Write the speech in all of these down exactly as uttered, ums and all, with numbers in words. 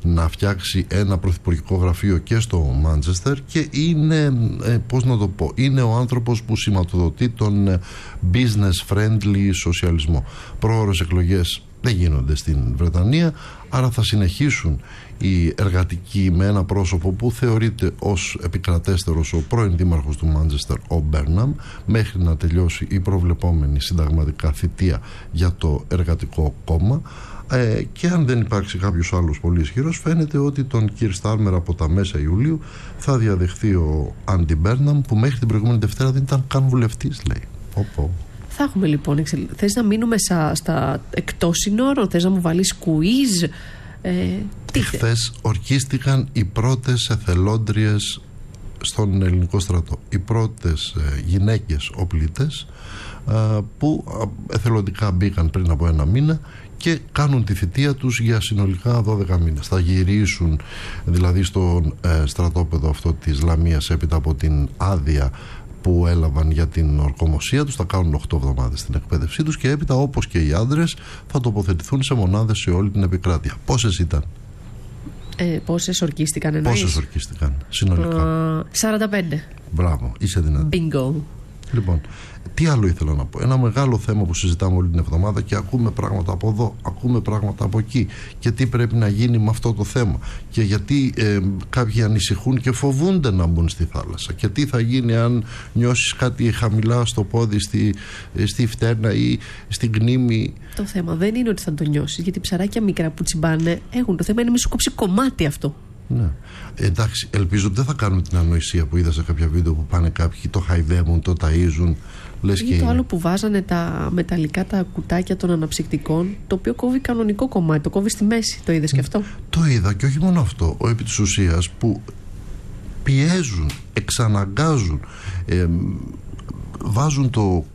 να φτιάξει ένα πρωθυπουργικό γραφείο και στο Μάντσεστερ, και είναι, ε, πώς να το πω, είναι ο άνθρωπος που σηματοδοτεί τον business friendly σοσιαλισμό. Πρόωρες εκλογές δεν γίνονται στην Βρετανία, άρα θα συνεχίσουν οι εργατικοί με ένα πρόσωπο που θεωρείται ως επικρατέστερος, ο πρώην δήμαρχος του Μάντσεστερ, ο Μπέρναμ, μέχρι να τελειώσει η προβλεπόμενη συνταγματικά θητεία για το Εργατικό Κόμμα. Ε, και αν δεν υπάρξει κάποιος άλλος πολύ ισχυρός, φαίνεται ότι τον Κιρ Στάρμερ από τα μέσα Ιουλίου θα διαδεχθεί ο Άντι Μπέρναμ, που μέχρι την προηγούμενη Δευτέρα δεν ήταν καν βουλευτής, λέει. Οπό. Θα έχουμε λοιπόν εξελ... Θες να μείνουμε στα, στα εκτός συνόρων, θες να μου βάλεις quiz? Ε, Χθες ορκίστηκαν οι πρώτες εθελόντριες στον ελληνικό στρατό. Οι πρώτες ε, γυναίκες οπλίτες ε, που εθελοντικά μπήκαν πριν από ένα μήνα και κάνουν τη θητεία τους για συνολικά δώδεκα μήνες. Θα γυρίσουν δηλαδή στο ε, στρατόπεδο αυτό της Λαμίας έπειτα από την άδεια που έλαβαν για την ορκομοσία τους. Θα κάνουν οκτώ εβδομάδες την εκπαίδευσή τους και έπειτα, όπως και οι άντρες, θα τοποθετηθούν σε μονάδες σε όλη την επικράτεια. Πόσες ήταν? Ε, πόσες ορκίστηκαν εννοείς? Πόσες ορκίστηκαν συνολικά? Uh, σαράντα πέντε. Μπράβο, είσαι δυνατή. Bingo. Λοιπόν, τι άλλο ήθελα να πω? Ένα μεγάλο θέμα που συζητάμε όλη την εβδομάδα και ακούμε πράγματα από εδώ, ακούμε πράγματα από εκεί, και τι πρέπει να γίνει με αυτό το θέμα, και γιατί ε, κάποιοι ανησυχούν και φοβούνται να μπουν στη θάλασσα, και τι θα γίνει αν νιώσεις κάτι χαμηλά στο πόδι, στη, στη φτέρνα ή στην κνήμη. Το θέμα δεν είναι ότι θα το νιώσεις, γιατί ψαράκια μικρά που τσιμπάνε έχουν. Το θέμα είναι μη σου κόψει κομμάτι αυτό. Ναι. Εντάξει, ελπίζω ότι δεν θα κάνουμε την ανοησία που είδα σε κάποια βίντεο που πάνε κάποιοι, το χαϊδεύουν, το ταΐζουν. Λες ή και το είναι. άλλο που βάζανε τα μεταλλικά τα κουτάκια των αναψυκτικών, το οποίο κόβει κανονικό κομμάτι, το κόβει στη μέση. Το είδες και αυτό? Το είδα, και όχι μόνο αυτό. Ο επί της ουσίας που πιέζουν, εξαναγκάζουν, ε, βάζουν το,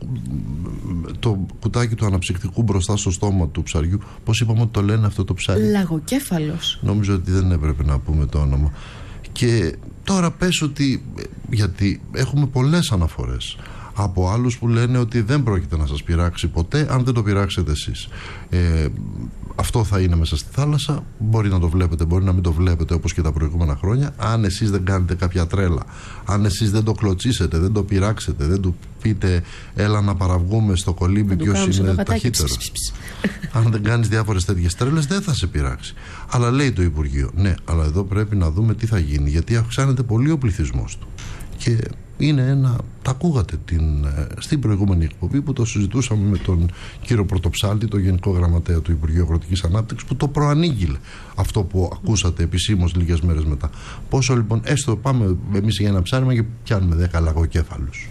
το κουτάκι του αναψυκτικού μπροστά στο στόμα του ψαριού. Πώς είπαμε ότι το λένε αυτό το ψάρι? Λαγοκέφαλος. Νομίζω ότι δεν έπρεπε να πούμε το όνομα. Και τώρα πες ότι, γιατί έχουμε πολλές αναφορές από άλλους που λένε ότι δεν πρόκειται να σας πειράξει ποτέ αν δεν το πειράξετε εσείς. Ε, αυτό θα είναι μέσα στη θάλασσα. Μπορεί να το βλέπετε, μπορεί να μην το βλέπετε, όπως και τα προηγούμενα χρόνια. Αν εσείς δεν κάνετε κάποια τρέλα, αν εσείς δεν το κλωτσίσετε, δεν το πειράξετε, δεν του πείτε έλα να παραβγούμε στο κολύμπι ποιος είναι ταχύτερος, αν δεν κάνεις διάφορες τέτοιες τρέλες, δεν θα σε πειράξει. Αλλά λέει το Υπουργείο, ναι, αλλά εδώ πρέπει να δούμε τι θα γίνει, γιατί αυξάνεται πολύ ο πληθυσμός του. Και είναι ένα, τα ακούγατε την, στην προηγούμενη εκπομπή που το συζητούσαμε με τον κύριο Πρωτοψάλτη, τον Γενικό Γραμματέα του Υπουργείου Αγροτικής Ανάπτυξης, που το προανήγγειλε αυτό που ακούσατε επισήμως λίγες μέρες μετά. Πόσο λοιπόν, έστω πάμε εμείς για ένα ψάρεμα και πιάνουμε δέκα λαγοκέφαλους.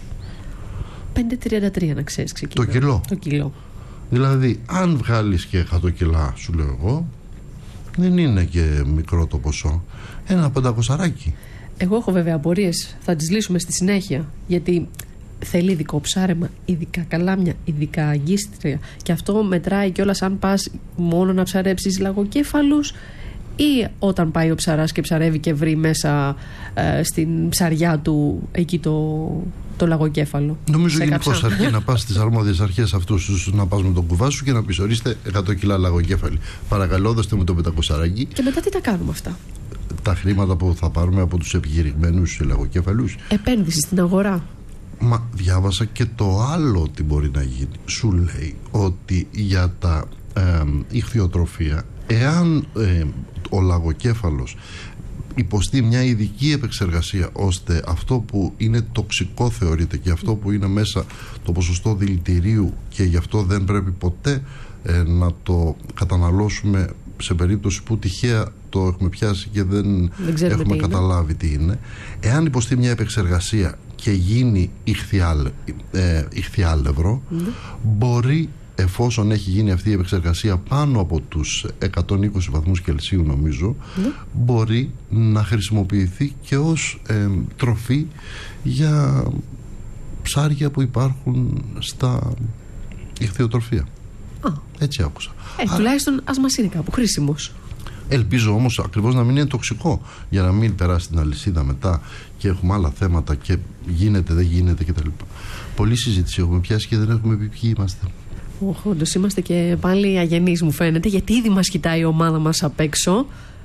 πέντε τριάντα τρία να ξέρεις, ξεκινά. Το κιλό. Το κιλό. Δηλαδή, αν βγάλεις και εκατό κιλά, σου λέω εγώ, δεν είναι και μικρό το ποσό. Ένα πεντακοσαράκι. Εγώ έχω βέβαια απορίες, θα τις λύσουμε στη συνέχεια, γιατί θέλει ειδικό ψάρεμα, ειδικά καλάμια, ειδικά αγκίστρια, και αυτό μετράει κιόλας αν πας μόνο να ψαρέψεις λαγοκέφαλους ή όταν πάει ο ψαράς και ψαρεύει και βρει μέσα ε, στην ψαριά του εκεί το, το λαγοκέφαλο. Νομίζω γενικώς αρκεί να πας στις αρμόδιες αρχές αυτούς, να πας με τον κουβά σου και να πεις ορίστε εκατό κιλά λαγοκέφαλη. Παρακαλώ δώστε μου το πεντακοσαράκι. Και μετά τι τα κάνουμε αυτά? Τα χρήματα που θα πάρουμε από τους επιχειρημένους λαγοκέφαλους. Επένδυση στην αγορά. Μα διάβασα και το άλλο τι μπορεί να γίνει. Σου λέει ότι για τα ε, ιχθυοτροφία, εάν ε, ο λαγοκέφαλος υποστεί μια ειδική επεξεργασία ώστε αυτό που είναι τοξικό θεωρείται και αυτό που είναι μέσα το ποσοστό δηλητηρίου, και γι' αυτό δεν πρέπει ποτέ ε, να το καταναλώσουμε σε περίπτωση που τυχαία το έχουμε πιάσει και δεν, δεν έχουμε τι καταλάβει τι είναι. Εάν υποστεί μια επεξεργασία και γίνει ηχθιάλ, ε, ηχθιάλευρο, mm. μπορεί, εφόσον έχει γίνει αυτή η επεξεργασία πάνω από τους εκατόν είκοσι βαθμούς Κελσίου νομίζω, mm. μπορεί να χρησιμοποιηθεί και ως ε, τροφή για ψάρια που υπάρχουν στα ηχθειοτροφία. Ah. Έτσι άκουσα. Ε, Άρα, τουλάχιστον ας μας είναι κάπου χρήσιμος. Ελπίζω όμως ακριβώς να μην είναι τοξικό, για να μην περάσει την αλυσίδα μετά και έχουμε άλλα θέματα και γίνεται, δεν γίνεται κτλ. Πολλή συζήτηση έχουμε πιάσει και δεν έχουμε πει ποιοι είμαστε. Όντως είμαστε και πάλι αγενείς μου φαίνεται, γιατί ήδη μας κοιτάει η ομάδα μας απ' έξω.